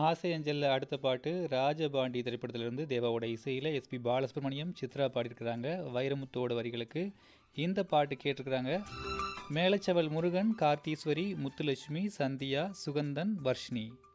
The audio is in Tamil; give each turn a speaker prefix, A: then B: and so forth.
A: ஆசை அஞ்சல்ல அடுத்த பாட்டு ராஜபாண்டி திரைப்படத்திலிருந்து தேவாவோட இசையில் எஸ்பி பாலசுப்ரமணியம் சித்ரா பாடியிருக்கிறாங்க வைரமுத்துவோட வரிகளுக்கு. இந்த பாட்டு கேட்டிருக்கிறாங்க மேலச்சவல் முருகன், கார்த்தீஸ்வரி, முத்துலட்சுமி, சந்தியா, சுகந்தன், வர்ஷினி.